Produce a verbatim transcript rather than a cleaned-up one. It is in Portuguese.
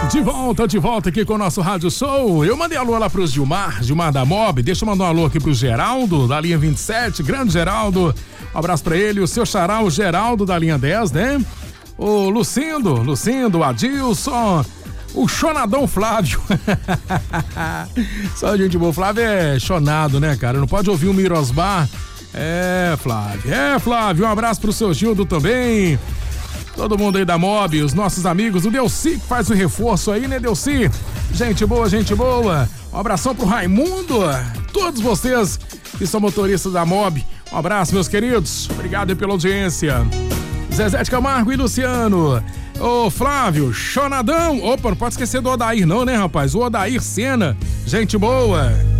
De volta, de volta aqui com o nosso Rádio Show. Eu mandei alô lá pro Gilmar, Gilmar da Mob. Deixa eu mandar um alô aqui pro Geraldo, da linha vinte e sete. Grande Geraldo. Um abraço pra ele. O seu xará, o Geraldo, da linha dez, né? O Lucindo, Lucindo, Adilson. O Chonadão Flávio. Só gente boa. Flávio é chonado, né, cara? Não pode ouvir o Mirosbar. É, Flávio. É, Flávio. Um abraço pro seu Gildo também. Todo mundo aí da Mob, os nossos amigos, o Delci que faz o reforço aí, né, Delci? Gente boa, gente boa. Um abração pro Raimundo, todos vocês que são motoristas da Mob. Um abraço, meus queridos. Obrigado aí pela audiência. Zezé de Camargo e Luciano. Ô, Flávio, Chonadão. Opa, não pode esquecer do Odair não, né, rapaz? O Odair Sena, gente boa.